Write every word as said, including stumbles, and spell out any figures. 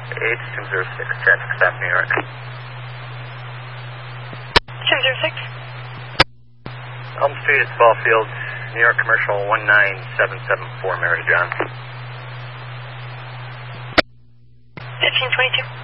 H two zero six, traffic stop, New York. two zero six. Elm Street at Ball Field, New York Commercial one nine seven seven four, Mary John. fifteen twenty-two.